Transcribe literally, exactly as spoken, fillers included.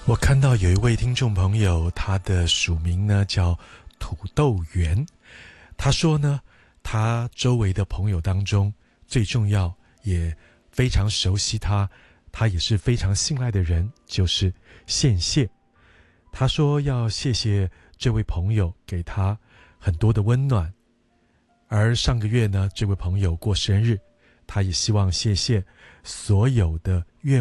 我看到有一位听众朋友，他的署名呢叫土豆圆。他说呢，他周围的朋友当中最重要也非常熟悉他，他也是非常信赖的人，就是献谢。他说要谢谢这位朋友给他很多的温暖，而上个月呢，这位朋友过生日，他也希望谢谢所有的